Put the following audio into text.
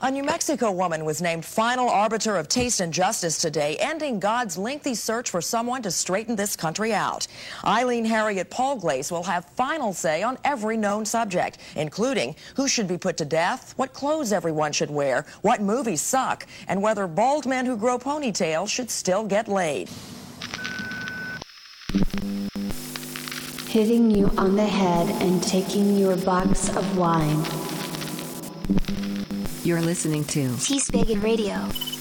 A New Mexico woman was named final arbiter of taste and justice today, ending God's lengthy search for someone to straighten this country out. Eileen Harriet Paul-Glace will have final say on every known subject, including who should be put to death, what clothes everyone should wear, what movies suck, and whether bald men who grow ponytails should still get laid. Hitting you on the head and taking your box of wine. You're listening to T-Spigot Radio.